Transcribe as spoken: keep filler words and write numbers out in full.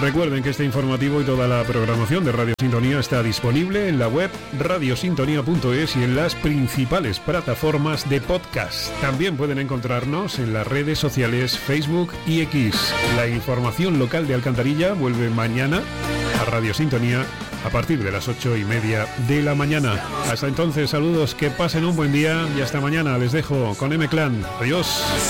Recuerden que este informativo y toda la programación de Radio Sintonía está disponible en la web radio sintonía punto es y en las principales plataformas de podcast. También pueden encontrarnos en las redes sociales Facebook y X. La información local de Alcantarilla vuelve mañana a Radio Sintonía a partir de las ocho y media de la mañana. Hasta entonces, saludos, que pasen un buen día y hasta mañana. Les dejo con M-Clan. Adiós.